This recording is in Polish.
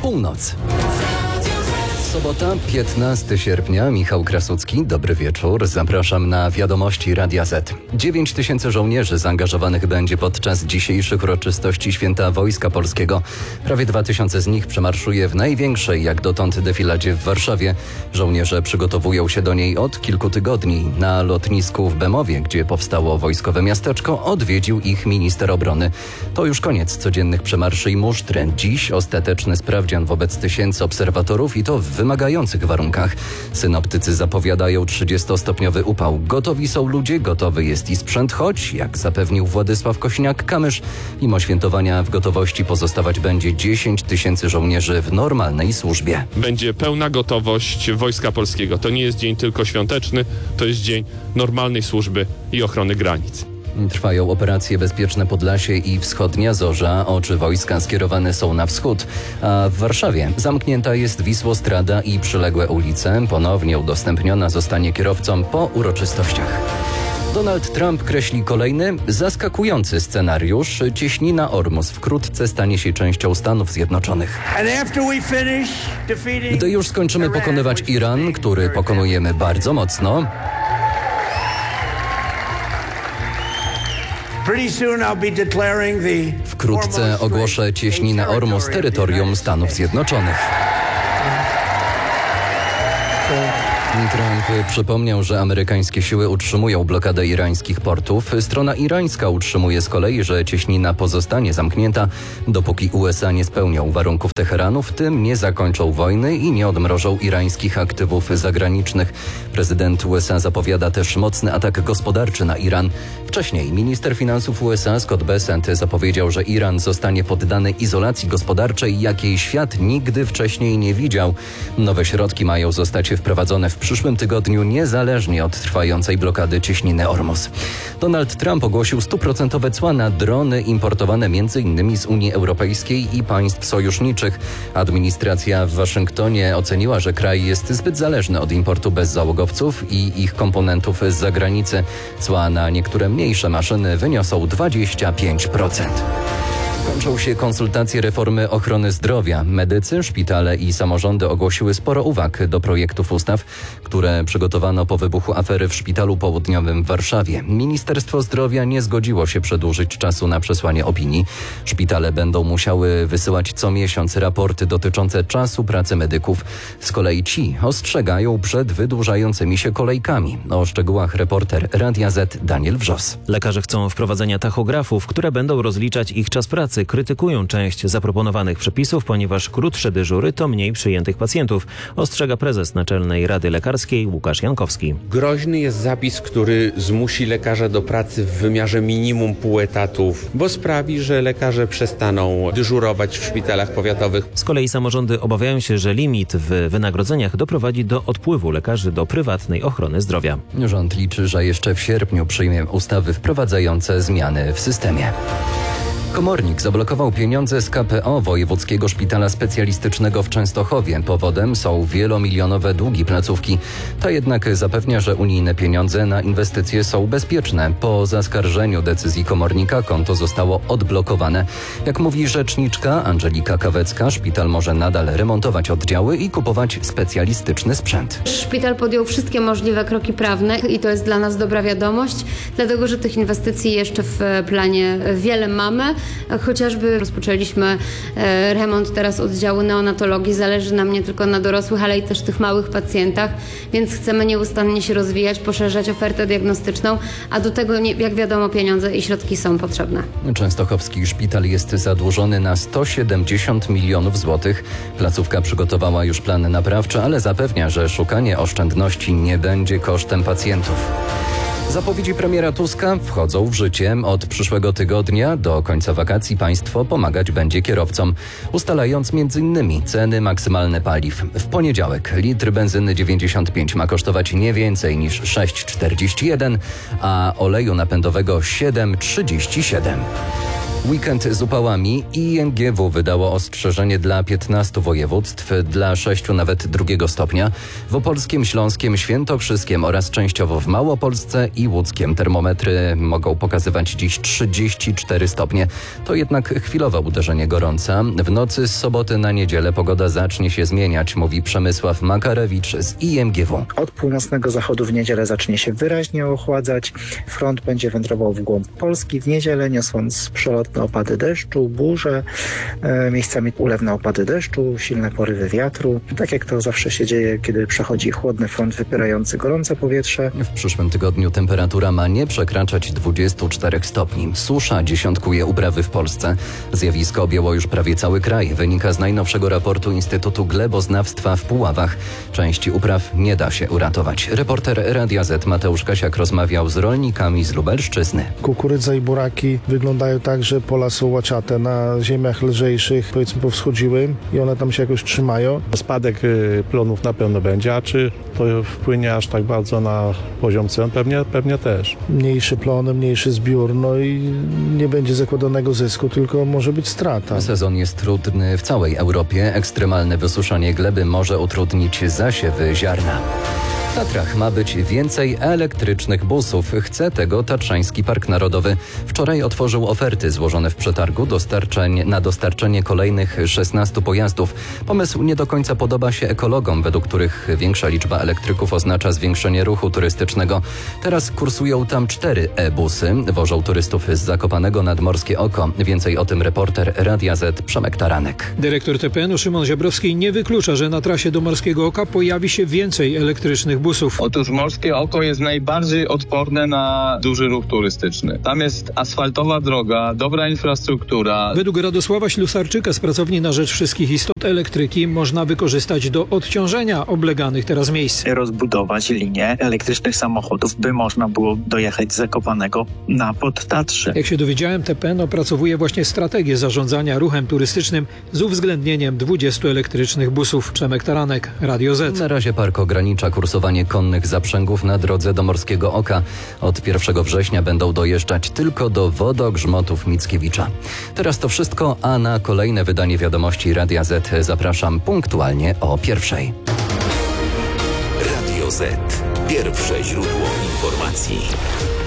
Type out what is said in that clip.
Północ. Sobota, 15 sierpnia. Michał Krasucki. Dobry wieczór. Zapraszam na wiadomości Radia Z. 9 000 żołnierzy zaangażowanych będzie podczas dzisiejszych uroczystości Święta Wojska Polskiego. Prawie 2000 z nich przemarszuje w największej jak dotąd defiladzie w Warszawie. Żołnierze przygotowują się do niej od kilku tygodni. Na lotnisku w Bemowie, gdzie powstało wojskowe miasteczko, odwiedził ich minister obrony. To już koniec codziennych przemarszy i muszt. Dziś ostateczny sprawdzian wobec tysięcy obserwatorów i to w wymagających warunkach. Synoptycy zapowiadają 30-stopniowy upał. Gotowi są ludzie, gotowy jest i sprzęt, choć, jak zapewnił Władysław Kosiniak-Kamysz, mimo świętowania w gotowości pozostawać będzie 10 000 żołnierzy w normalnej służbie. Będzie pełna gotowość Wojska Polskiego. To nie jest dzień tylko świąteczny, to jest dzień normalnej służby i ochrony granic. Trwają operacje Bezpieczne Podlasie i Wschodnia Zorza. Oczy wojska skierowane są na wschód, a w Warszawie zamknięta jest Wisłostrada i przyległe ulice. Ponownie udostępniona zostanie kierowcom po uroczystościach. Donald Trump kreśli kolejny, zaskakujący scenariusz. Cieśnina Ormus wkrótce stanie się częścią Stanów Zjednoczonych. Gdy już skończymy pokonywać Iran, który pokonujemy bardzo mocno, wkrótce ogłoszę cieśninę Ormus terytorium Stanów Zjednoczonych. Trump przypomniał, że amerykańskie siły utrzymują blokadę irańskich portów. Strona irańska utrzymuje z kolei, że cieśnina pozostanie zamknięta, dopóki USA nie spełnią warunków Teheranu, w tym nie zakończą wojny i nie odmrożą irańskich aktywów zagranicznych. Prezydent USA zapowiada też mocny atak gospodarczy na Iran. Wcześniej minister finansów USA Scott Bessent zapowiedział, że Iran zostanie poddany izolacji gospodarczej, jakiej świat nigdy wcześniej nie widział. Nowe środki mają zostać wprowadzone w przyszłym tygodniu, niezależnie od trwającej blokady cieśniny Ormus. Donald Trump ogłosił 100% cła na drony importowane m.in. z Unii Europejskiej i państw sojuszniczych. Administracja w Waszyngtonie oceniła, że kraj jest zbyt zależny od importu bezzałogowców i ich komponentów z zagranicy. Cła na niektóre mniejsze maszyny wyniosą 25%. Kończą się konsultacje reformy ochrony zdrowia. Medycy, szpitale i samorządy ogłosiły sporo uwag do projektów ustaw, które przygotowano po wybuchu afery w Szpitalu Południowym w Warszawie. Ministerstwo Zdrowia nie zgodziło się przedłużyć czasu na przesłanie opinii. Szpitale będą musiały wysyłać co miesiąc raporty dotyczące czasu pracy medyków. Z kolei ci ostrzegają przed wydłużającymi się kolejkami. O szczegółach reporter Radia Z Daniel Wrzos. Lekarze chcą wprowadzenia tachografów, które będą rozliczać ich czas pracy. Krytykują część zaproponowanych przepisów, ponieważ krótsze dyżury to mniej przyjętych pacjentów, ostrzega prezes Naczelnej Rady Lekarskiej Łukasz Jankowski. Groźny jest zapis, który zmusi lekarza do pracy w wymiarze minimum pół etatów, bo sprawi, że lekarze przestaną dyżurować w szpitalach powiatowych. Z kolei samorządy obawiają się, że limit w wynagrodzeniach doprowadzi do odpływu lekarzy do prywatnej ochrony zdrowia. Rząd liczy, że jeszcze w sierpniu przyjmie ustawy wprowadzające zmiany w systemie. Komornik zablokował pieniądze z KPO Wojewódzkiego Szpitala Specjalistycznego w Częstochowie. Powodem są wielomilionowe długi placówki. Ta jednak zapewnia, że unijne pieniądze na inwestycje są bezpieczne. Po zaskarżeniu decyzji komornika konto zostało odblokowane. Jak mówi rzeczniczka Angelika Kawecka, szpital może nadal remontować oddziały i kupować specjalistyczny sprzęt. Szpital podjął wszystkie możliwe kroki prawne i to jest dla nas dobra wiadomość, dlatego że tych inwestycji jeszcze w planie wiele mamy. Chociażby rozpoczęliśmy remont teraz oddziału neonatologii. Zależy nam nie tylko na dorosłych, ale i też tych małych pacjentach, więc chcemy nieustannie się rozwijać, poszerzać ofertę diagnostyczną, a do tego, jak wiadomo, pieniądze i środki są potrzebne. Częstochowski szpital jest zadłużony na 170 milionów złotych. Placówka przygotowała już plan naprawczy, ale zapewnia, że szukanie oszczędności nie będzie kosztem pacjentów. Zapowiedzi premiera Tuska wchodzą w życie. Od przyszłego tygodnia do końca wakacji państwo pomagać będzie kierowcom, ustalając m.in. ceny maksymalne paliw. W poniedziałek litr benzyny 95 ma kosztować nie więcej niż 6,41, a oleju napędowego 7,37. Weekend z upałami. INGW wydało ostrzeżenie dla 15 województw, dla 6 nawet 2 stopnia. W Opolskiem, Śląskiem, Świętokrzyskiem oraz częściowo w Małopolsce i Łódzkiem termometry mogą pokazywać dziś 34 stopnie. To jednak chwilowe uderzenie gorąca. W nocy z soboty na niedzielę pogoda zacznie się zmieniać, mówi Przemysław Makarewicz z IMGW. Od północnego zachodu w niedzielę zacznie się wyraźnie ochładzać. Front będzie wędrował w głąb Polski w niedzielę, niosąc przelotne opady deszczu, burze, miejscami ulewne opady deszczu, silne porywy wiatru. Tak jak to zawsze się dzieje, kiedy przechodzi chłodny front wypierający gorące powietrze. W przyszłym tygodniu temperatura ma nie przekraczać 24 stopni. Susza dziesiątkuje uprawy w Polsce. Zjawisko objęło już prawie cały kraj. Wynika z najnowszego raportu Instytutu Gleboznawstwa w Puławach. Części upraw nie da się uratować. Reporter Radia Z Mateusz Kasiak rozmawiał z rolnikami z Lubelszczyzny. Kukurydza i buraki wyglądają tak, że pola są łaciate. Na ziemiach lżejszych, powiedzmy, powschodziły i one tam się jakoś trzymają. Spadek plonów na pewno będzie, a czy to wpłynie aż tak bardzo na poziom cen? Pewnie też. Mniejszy plon, mniejszy zbiór, no i nie będzie zakładanego zysku, tylko może być strata. Sezon jest trudny w całej Europie. Ekstremalne wysuszanie gleby może utrudnić zasiewy ziarna. W Tatrach ma być więcej elektrycznych busów. Chce tego Tatrzański Park Narodowy. Wczoraj otworzył oferty złożone w przetargu na dostarczenie kolejnych 16 pojazdów. Pomysł nie do końca podoba się ekologom, według których większa liczba elektryków oznacza zwiększenie ruchu turystycznego. Teraz kursują tam 4 e-busy. Wożą turystów z Zakopanego nad Morskie Oko. Więcej o tym reporter Radia Z Przemek Taranek. Dyrektor TPN-u Szymon Ziobrowski nie wyklucza, że na trasie do Morskiego Oka pojawi się więcej elektrycznych busów. Otóż Morskie Oko jest najbardziej odporne na duży ruch turystyczny. Tam jest asfaltowa droga, dobra infrastruktura. Według Radosława Ślusarczyka z Pracowni na Rzecz Wszystkich Istot elektryki można wykorzystać do odciążenia obleganych teraz miejsc. Rozbudować linię elektrycznych samochodów, by można było dojechać z Zakopanego na Podtatrze. Jak się dowiedziałem, TPN opracowuje właśnie strategię zarządzania ruchem turystycznym z uwzględnieniem 20 elektrycznych busów. Przemek Taranek, Radio Z. Na razie park ogranicza kursowanie konnych zaprzęgów na drodze do Morskiego Oka. Od 1 września będą dojeżdżać tylko do Wodogrzmotów Mickiewicza. Teraz to wszystko, a na kolejne wydanie Wiadomości Radia Z zapraszam punktualnie o 1:00. Radio Z. Pierwsze źródło informacji.